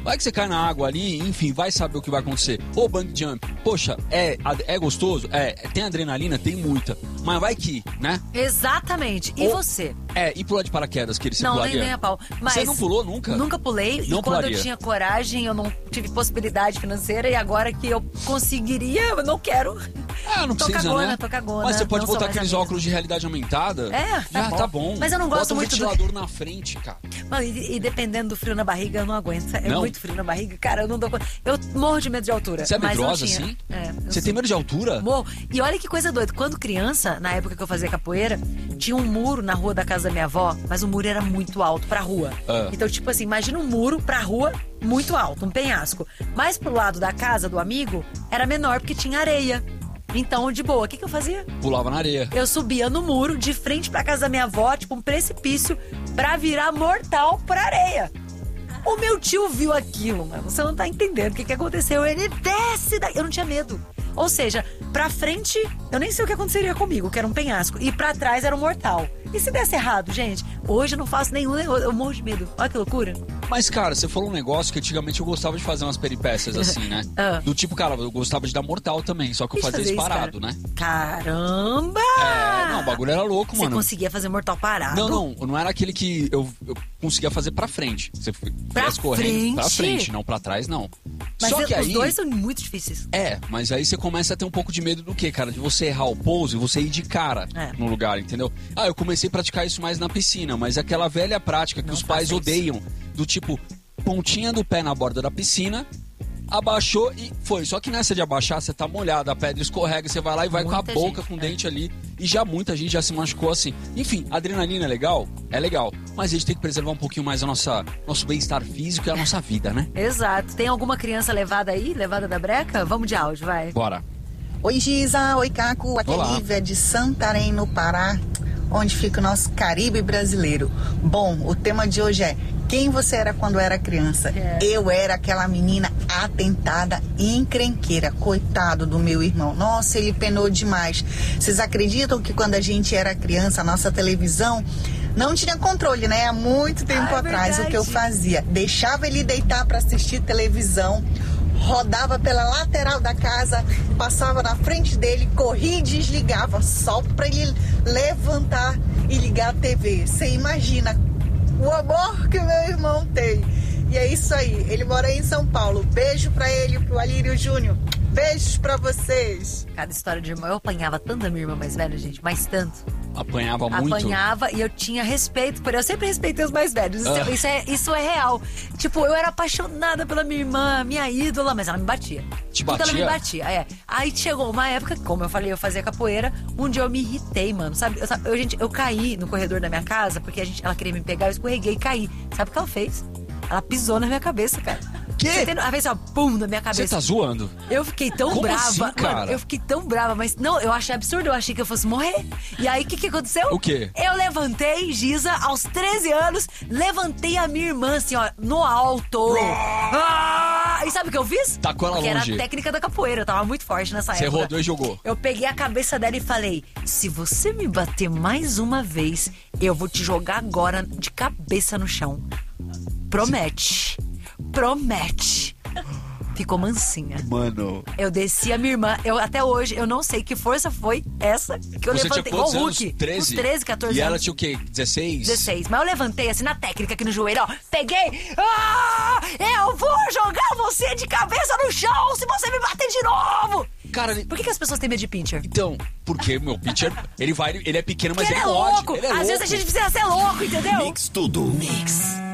Vai que você cai na água ali, enfim, vai saber o que vai acontecer. Ou bungee jump, poxa, é gostoso? Tem adrenalina? Tem muita. Mas vai que, né? Exatamente. E você? E pular de paraquedas, que ele se Não, pularia? nem a pau. Mas você não pulou nunca? Nunca pulei. Não e quando pularia. eu tinha coragem, eu não tive possibilidade financeira. E agora que eu conseguiria, eu não quero. Não tô precisa, cagona, né? Tô cagona. Mas você pode não sou botar mais aqueles amiga. óculos de realidade aumentada. Tá bom. Tá bom. Mas eu não gosto Bota muito um ventilador na frente, cara. Mano, e dependendo do frio na barriga, eu não aguento. É Não? muito frio na barriga. Cara, eu não dou conta. Eu morro de medo de altura. Você é mas não medrosa, tinha. assim? Você tem medo de altura? Morro. E olha que coisa doida. Quando criança, na época que eu fazia capoeira, tinha um muro na rua da casa da minha avó, mas o muro era muito alto pra rua. Então, tipo assim, imagina um muro pra rua muito alto, um penhasco. Mas pro lado da casa do amigo, era menor porque tinha areia. Então, de boa, o que eu fazia? Pulava na areia. Eu subia no muro, de frente pra casa da minha avó, tipo um precipício, pra virar mortal pra areia. O meu tio viu aquilo, mano. Você não tá entendendo o que aconteceu. Ele desce daí. Eu não tinha medo. Ou seja, pra frente, eu nem sei o que aconteceria comigo, que era um penhasco. E pra trás era um mortal. E se desse errado, gente? Hoje eu não faço nenhum. Eu morro de medo. Olha que loucura. Mas, cara, você falou um negócio que antigamente eu gostava de fazer umas peripécias assim, né? Do tipo, cara, eu gostava de dar mortal também, só que eu fazia isso parado, né? Caramba! Não, o bagulho era louco, mano. Você conseguia fazer mortal parado? Não era aquele que eu conseguia fazer pra frente. Você viesse correndo pra frente, não pra trás, não. Mas só que os aí, dois são muito difíceis. Mas aí você começa a ter um pouco de medo do quê, cara? De você errar o pouso e você ir de cara no lugar, entendeu? Eu comecei a praticar isso mais na piscina, mas aquela velha prática que os pais odeiam, do tipo, pontinha do pé na borda da piscina, abaixou e foi. Só que nessa de abaixar, você tá molhado, a pedra escorrega, você vai lá e vai com a boca, com o dente ali. E já muita gente já se machucou assim. Enfim, a adrenalina é legal? É legal. Mas a gente tem que preservar um pouquinho mais nosso bem-estar físico e a nossa vida, né? Exato. Tem alguma criança levada aí? Levada da breca? Vamos de áudio, vai. Bora. Oi, Giza. Oi, Caco. Aqui é Lívia de Santarém, no Pará, onde fica o nosso Caribe brasileiro. Bom, o tema de hoje é: quem você era quando era criança? Eu era aquela menina atentada e encrenqueira. Coitado do meu irmão. Nossa, ele penou demais. Vocês acreditam que quando a gente era criança, a nossa televisão não tinha controle, né? Há muito tempo atrás, o que eu fazia? Deixava ele deitar para assistir televisão, rodava pela lateral da casa, passava na frente dele, corria e desligava só para ele levantar e ligar a TV. Você imagina o amor que o meu irmão tem. E é isso aí, ele mora aí em São Paulo. Beijo pra ele, pro Alírio Júnior. Beijos pra vocês. Cada história de irmão. Eu apanhava tanto da minha irmã mais velha, gente, mas tanto. Apanhava muito? Apanhava e eu tinha respeito por... Eu sempre respeitei os mais velhos. Isso é real. Tipo, eu era apaixonada pela minha irmã, minha ídola, mas ela me batia. Te batia? Ela me batia, Aí chegou uma época, como eu falei, eu fazia capoeira. Um dia eu me irritei, mano. Sabe, eu caí no corredor da minha casa, porque ela queria me pegar, eu escorreguei e caí. Sabe o que ela fez? Ela pisou na minha cabeça, cara. Que? Ela fez ó, pum, na minha cabeça. Você tá zoando? Eu fiquei tão Como brava, assim, cara? mano, eu fiquei tão brava, mas não, eu achei absurdo, eu achei que eu fosse morrer. E aí, o que aconteceu? O quê? Eu levantei, Giza, aos 13 anos, levantei a minha irmã, assim, ó, no alto. E sabe o que eu fiz? Tacou ela Porque longe. era a técnica da capoeira, eu tava muito forte nessa época. Você rodou e jogou. Eu peguei a cabeça dela e falei: se você me bater mais uma vez, eu vou te jogar agora de cabeça no chão. Promete. Promete. Ficou mansinha. Mano. Eu desci a minha irmã. Até hoje, eu não sei que força foi essa que eu Você levantei. tinha quantos Igual o anos? Hulk. 13? Uns 13, 14 anos. E ela tinha o quê? 16? 16. Mas eu levantei assim na técnica aqui no joelho, ó. Peguei. Eu vou jogar você de cabeça no chão se você me bater de novo. Cara, Por que as pessoas têm medo de pincher? então, porque meu pitcher, ele é pequeno, mas Porque ele ele é pode. louco. Ele é Às louco. vezes a gente precisa ser louco, entendeu? Mix tudo. Mix.